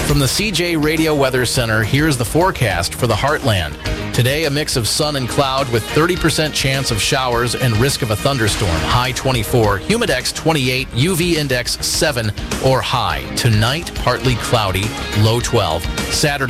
From the CJ Radio Weather Center, here's the forecast for the Heartland. Today, a mix of sun and cloud with 30% chance of showers and risk of a thunderstorm. High 24, humidex 28, UV index 7 or high. Tonight, partly cloudy, low 12. Saturday,